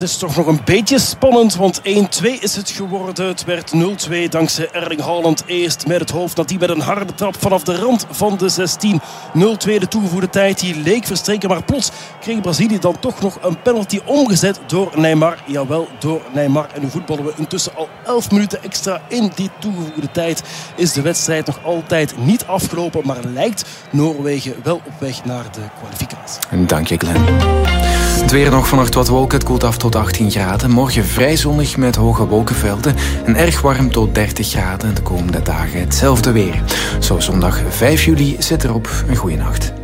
Het is toch nog een beetje spannend, want 1-2 is het geworden. Het werd 0-2 dankzij Erling Haaland eerst met het hoofd. Dat hij met een harde trap vanaf de rand van de 16. 0-2 de toegevoegde tijd. Die leek verstreken, maar plots kreeg Brazilië dan toch nog een penalty omgezet door Neymar. Jawel, door Neymar. En nu voetballen we intussen al 11 minuten extra in die toegevoegde tijd. Is de wedstrijd nog altijd niet afgelopen, maar lijkt Noorwegen wel op weg naar de kwalificatie. Dank je, Glenn. Het weer nog vannacht wat wolken, het koelt af tot 18 graden. Morgen vrij zonnig met hoge wolkenvelden en erg warm tot 30 graden. De komende dagen hetzelfde weer. Zo zondag 5 juli zit erop. Een goeie nacht.